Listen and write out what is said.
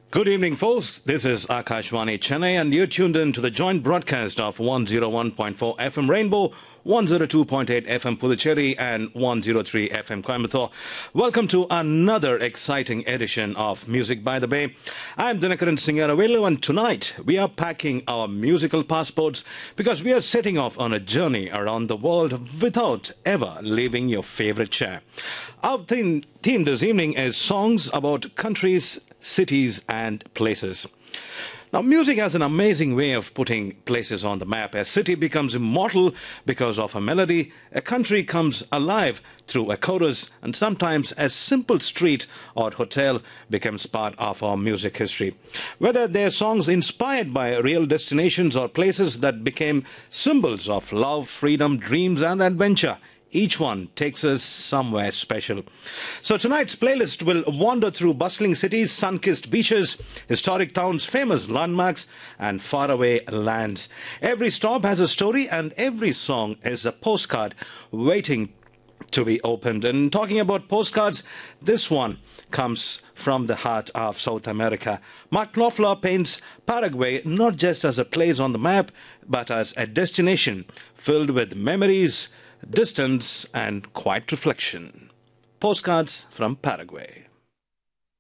Good evening, folks. This is Akashvani Chennai, and you're tuned in to the joint broadcast of 101.4 FM Rainbow, 102.8 FM Puducherry, and 103 FM Coimbatore. Welcome to another exciting edition of Music by the Bay. I'm Dinakaran Singaravelu, and tonight we are packing our musical passports because we are setting off on a journey around the world without ever leaving your favorite chair. Our theme this evening is songs about countries, cities, and places. Now, music has an amazing way of putting places on the map. A city becomes immortal because of a melody, a country comes alive through a chorus, and sometimes a simple street or hotel becomes part of our music history. Whether they're songs inspired by real destinations or places that became symbols of love, freedom, dreams, and adventure, each one takes us somewhere special. So tonight's playlist will wander through bustling cities, sun-kissed beaches, historic towns, famous landmarks, and faraway lands. Every stop has a story, and every song is a postcard waiting to be opened. And talking about postcards, this one comes from the heart of South America. Mark Knopfler paints Paraguay not just as a place on the map, but as a destination filled with memories, distance, and quiet reflection. Postcards from Paraguay.